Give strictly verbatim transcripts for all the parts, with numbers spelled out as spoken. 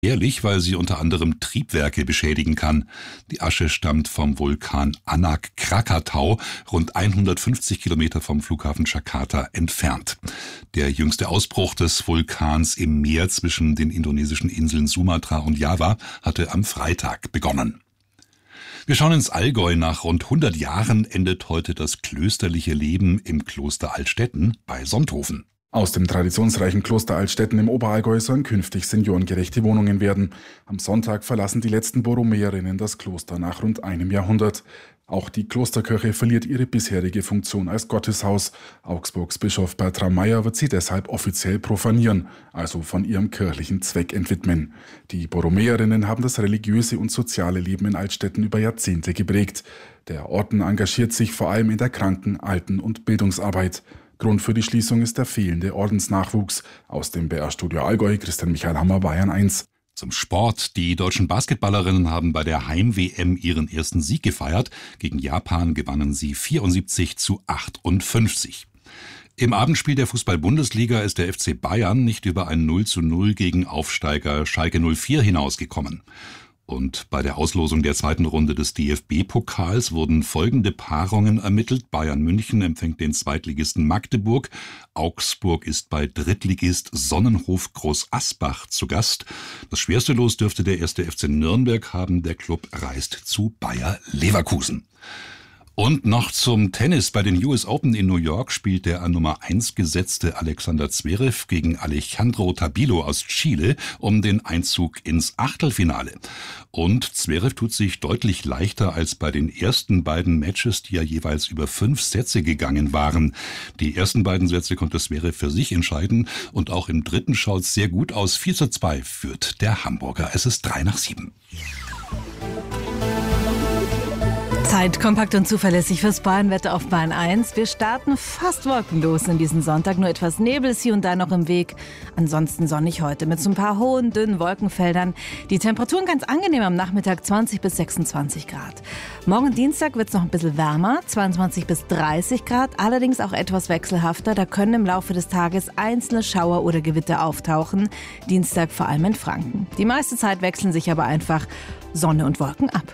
Gefährlich, weil sie unter anderem Triebwerke beschädigen kann. Die Asche stammt vom Vulkan Anak Krakatau, rund hundertfünfzig Kilometer vom Flughafen Jakarta entfernt. Der jüngste Ausbruch des Vulkans im Meer zwischen den indonesischen Inseln Sumatra und Java hatte am Freitag begonnen. Wir schauen ins Allgäu. Nach rund hundert Jahren endet heute das klösterliche Leben im Kloster Altstetten bei Sonthofen. Aus dem traditionsreichen Kloster Altstetten im Oberallgäu sollen künftig seniorengerechte Wohnungen werden. Am Sonntag verlassen die letzten Borromäerinnen das Kloster nach rund einem Jahrhundert. Auch die Klosterkirche verliert ihre bisherige Funktion als Gotteshaus. Augsburgs Bischof Bertram Meyer wird sie deshalb offiziell profanieren, also von ihrem kirchlichen Zweck entwidmen. Die Borromäerinnen haben das religiöse und soziale Leben in Altstetten über Jahrzehnte geprägt. Der Orden engagiert sich vor allem in der Kranken-, Alten- und Bildungsarbeit. Grund für die Schließung ist der fehlende Ordensnachwuchs. Aus dem B R-Studio Allgäu, Christian Michael Hammer, Bayern eins. Zum Sport. Die deutschen Basketballerinnen haben bei der Heim-W M ihren ersten Sieg gefeiert. Gegen Japan gewannen sie vierundsiebzig zu achtundfünfzig. Im Abendspiel der Fußball-Bundesliga ist der F C Bayern nicht über ein null zu null gegen Aufsteiger Schalke null vier hinausgekommen. Und bei der Auslosung der zweiten Runde des D F B-Pokals wurden folgende Paarungen ermittelt. Bayern München empfängt den Zweitligisten Magdeburg. Augsburg ist bei Drittligist Sonnenhof Groß Asbach zu Gast. Das schwerste Los dürfte der erste F C Nürnberg haben. Der Klub reist zu Bayer Leverkusen. Und noch zum Tennis. Bei den U S Open in New York spielt der an Nummer eins gesetzte Alexander Zverev gegen Alejandro Tabilo aus Chile um den Einzug ins Achtelfinale. Und Zverev tut sich deutlich leichter als bei den ersten beiden Matches, die ja jeweils über fünf Sätze gegangen waren. Die ersten beiden Sätze konnte Zverev für sich entscheiden und auch im dritten schaut es sehr gut aus. vier zu zwei führt der Hamburger. Es ist drei nach sieben. Zeit, kompakt und zuverlässig fürs Bayernwetter auf Bayern eins. Wir starten fast wolkenlos in diesen Sonntag. Nur etwas Nebel ist hier und da noch im Weg. Ansonsten sonnig heute mit so ein paar hohen, dünnen Wolkenfeldern. Die Temperaturen ganz angenehm am Nachmittag, zwanzig bis sechsundzwanzig Grad. Morgen Dienstag wird es noch ein bisschen wärmer, zweiundzwanzig bis dreißig Grad. Allerdings auch etwas wechselhafter. Da können im Laufe des Tages einzelne Schauer oder Gewitter auftauchen. Dienstag vor allem in Franken. Die meiste Zeit wechseln sich aber einfach Sonne und Wolken ab.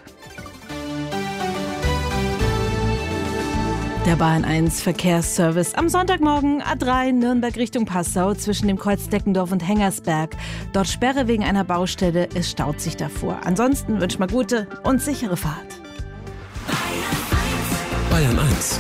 Der Bayern eins Verkehrsservice am Sonntagmorgen A drei Nürnberg Richtung Passau zwischen dem Kreuz Deckendorf und Hengersberg. Dort Sperre wegen einer Baustelle, es staut sich davor. Ansonsten wünscht man gute und sichere Fahrt. Bayern eins.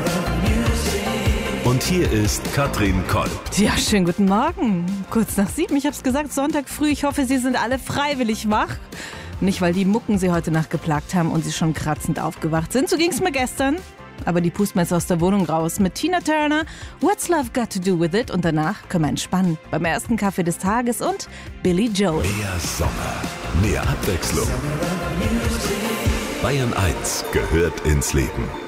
Und hier ist Katrin Kolb. Ja, schönen guten Morgen. Kurz nach sieben, ich hab's gesagt, Sonntag früh. Ich hoffe, Sie sind alle freiwillig wach. Nicht, weil die Mucken Sie heute Nacht geplagt haben und Sie schon kratzend aufgewacht sind. So ging's mir gestern. Aber die pusten wir jetzt aus der Wohnung raus mit Tina Turner, What's Love Got to Do With It? Und danach können wir entspannen beim ersten Kaffee des Tages und Billy Joel. Mehr Sommer, mehr Abwechslung. Bayern eins gehört ins Leben.